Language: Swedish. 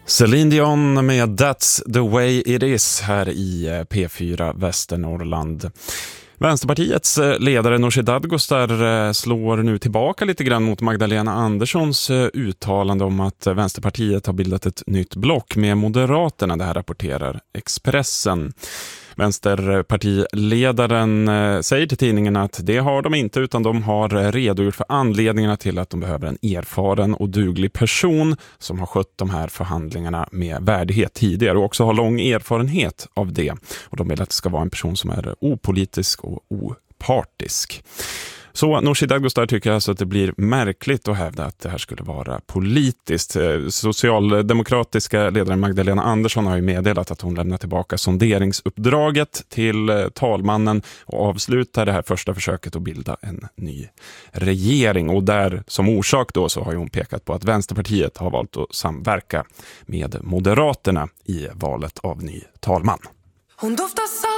Celine Dion med That's the way it is här i P4 Västernorrland. Vänsterpartiets ledare Nooshi Dadgostar slår nu tillbaka lite grann mot Magdalena Anderssons uttalande om att Vänsterpartiet har bildat ett nytt block med Moderaterna. Det här rapporterar Expressen. Vänsterpartiledaren säger till tidningen att det har de inte, utan de har redogjort för anledningarna till att de behöver en erfaren och duglig person som har skött de här förhandlingarna med värdighet tidigare och också har lång erfarenhet av det. Och de vill att det ska vara en person som är opolitisk och opartisk. Så Nooshi Dadgostar tycker alltså att det blir märkligt att hävda att det här skulle vara politiskt. Socialdemokratiska ledaren Magdalena Andersson har ju meddelat att hon lämnar tillbaka sonderingsuppdraget till talmannen och avslutar det här första försöket att bilda en ny regering. Och där som orsak då så har hon pekat på att Vänsterpartiet har valt att samverka med Moderaterna i valet av ny talman. Hon doftar